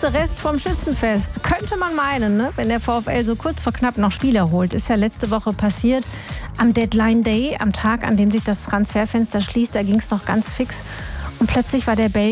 letzte Rest vom Schützenfest. Könnte man meinen, ne? Wenn der VfL so kurz vor knapp noch Spieler holt. Ist ja letzte Woche passiert. Am Deadline Day, am Tag, an dem sich das Transferfenster schließt, da ging es noch ganz fix. Und plötzlich war der